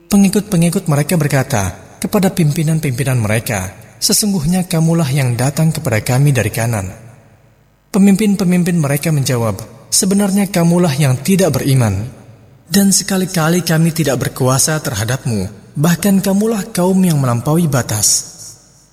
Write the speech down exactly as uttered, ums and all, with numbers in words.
Pengikut-pengikut mereka berkata kepada pimpinan-pimpinan mereka, "Sesungguhnya kamulah yang datang kepada kami dari kanan." Pemimpin-pemimpin mereka menjawab, "Sebenarnya kamulah yang tidak beriman, dan sekali-kali kami tidak berkuasa terhadapmu. Bahkan kamulah kaum yang melampaui batas."